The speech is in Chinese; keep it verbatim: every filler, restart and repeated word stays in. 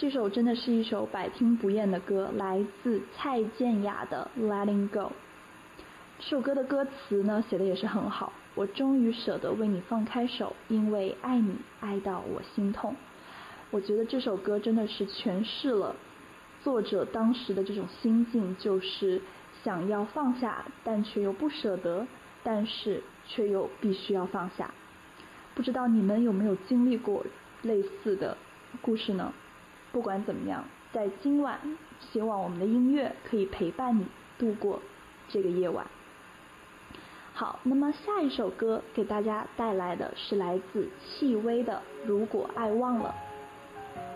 这首真的是一首百听不厌的歌，来自蔡健雅的 Letting Go。 这首歌的歌词呢写的也是很好，我终于舍得为你放开手，因为爱你爱到我心痛。我觉得这首歌真的是诠释了作者当时的这种心境，就是想要放下，但却又不舍得，但是却又必须要放下。不知道你们有没有经历过类似的故事呢？不管怎么样，在今晚，希望我们的音乐可以陪伴你度过这个夜晚。好，那么下一首歌给大家带来的是来自戚薇的《如果爱忘了》。